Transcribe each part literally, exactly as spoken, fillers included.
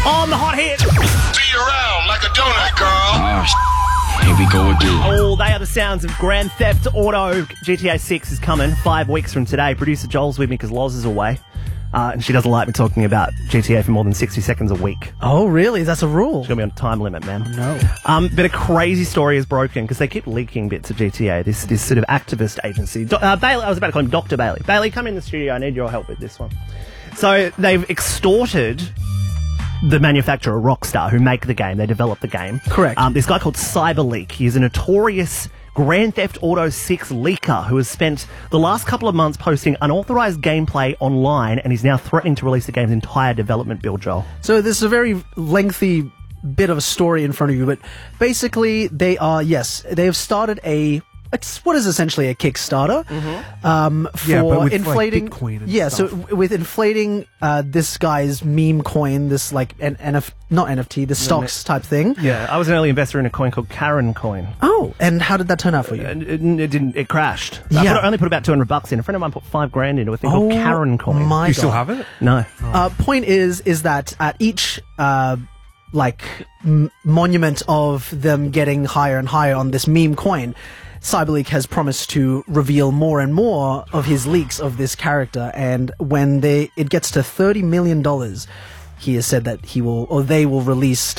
On the hot hit. Be around like a donut, girl. Oh, here we go again. Oh, they are the sounds of Grand Theft Auto. G T A six is coming five weeks from today. Producer Joel's with me because Loz is away. Uh, and she doesn't like me talking about G T A for more than sixty seconds a week. Oh, really? That's a rule? She's going to be on a time limit, man. No. Um, but a crazy story is broken because they keep leaking bits of G T A, this this sort of activist agency. Do- uh, Bailey, I was about to call him Doctor Bailey. Bailey, come in the studio. I need your help with this one. So they've extorted the manufacturer Rockstar, who make the game. They develop the game. Correct. Um, this guy called Cyberleak. He's a notorious Grand Theft Auto six leaker who has spent the last couple of months posting unauthorized gameplay online, and he's now threatening to release the game's entire development build, Joel. So this is a very lengthy bit of a story in front of you, but basically they are, yes, they have started a, it's what is essentially a Kickstarter Mm-hmm. um, for Yeah, but with, like, inflating, Bitcoin and yeah, stuff. so w- with inflating uh, this guy's meme coin, this like an N F, not N F T, the stocks type thing. Yeah, I was an early investor in a coin called Karen Coin. Oh, and how did that turn out for you? And it, it didn't. It crashed. I, Yeah. put, I only put about two hundred bucks in. A friend of mine put five grand into a thing called Oh Karen Coin. my Do you still God. have it? No. Uh, point is, is that at each uh, like m- monument of them getting higher and higher on this meme coin, Cyberleak has promised to reveal more and more of his leaks of this character, and when they it gets to thirty million dollars, he has said that he will, or they will release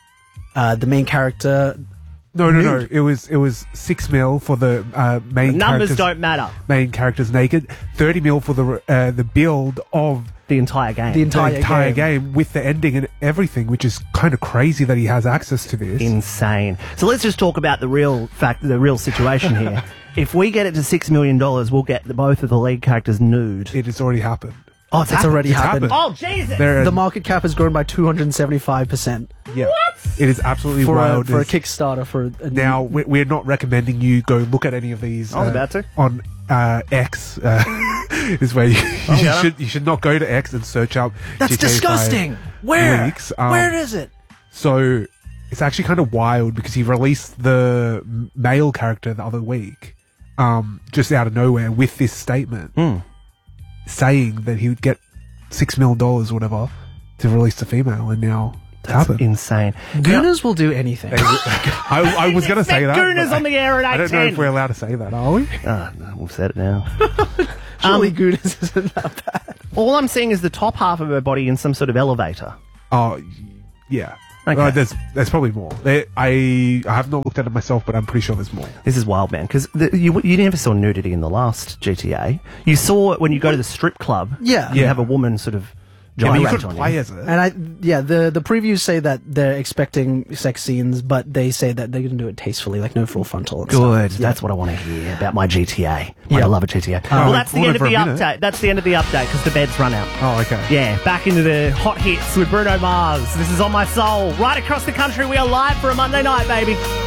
uh, the main character. No, no, no. Nude. It was it was six mil for the uh, main Numbers characters, don't matter. main characters naked. Thirty mil for the uh, the build of The entire game. The entire the entire game. game. with the ending and everything, which is kind of crazy that he has access to this. Insane. So let's just talk about the real fact, the real situation here. If we get it to six million dollars, we'll get the, both of the lead characters nude. It has already happened. Oh, it's, It's happened. already It's happened. happened. Oh, Jesus! There, The market cap has grown by two hundred seventy-five percent yeah, it is absolutely for a, wild. for a It's- Kickstarter for a Now we- we're not recommending you go look at any of these. I was uh, about to. on uh, X. Uh, is where you, you yeah. should you should not go to X and search up. That's G T A five disgusting. Where? leaks. Um, Where is it? So it's actually kind of wild because he released the m- male character the other week, um, just out of nowhere with this statement Mm. saying that he would get six mil dollars, whatever, to release the female, and now it's That's happened. insane. Gooners will do anything. I, I was going to say that. Gooners but on the air at I eight don't know ten. if we're allowed to say that, are we? Ah, no, we've said it now. Surely Um, Gooners isn't that bad. All I'm seeing is the top half of her body in some sort of elevator. Oh, y- yeah. Okay. Uh, there's there's probably more. There, I I have not looked at it myself, but I'm pretty sure there's more. This is wild, man, because you, you never saw nudity in the last G T A. You saw it when you go to the strip club. Yeah. You Yeah. have a woman sort of I mean, you gyrate could on play you. as it. And I, yeah, the the previews say that they're expecting sex scenes, but they say that they're going to do it tastefully, like no full frontal. And Good. Stuff. That's what I want to hear about my G T A. My Yeah. beloved G T A. Oh, well, that's the hold end it of for the a minute. update. That's the end of the update because the bed's run out. Oh, okay. Yeah, back into the hot hits with Bruno Mars. This is On My Soul. Right across the country, we are live for a Monday night, baby.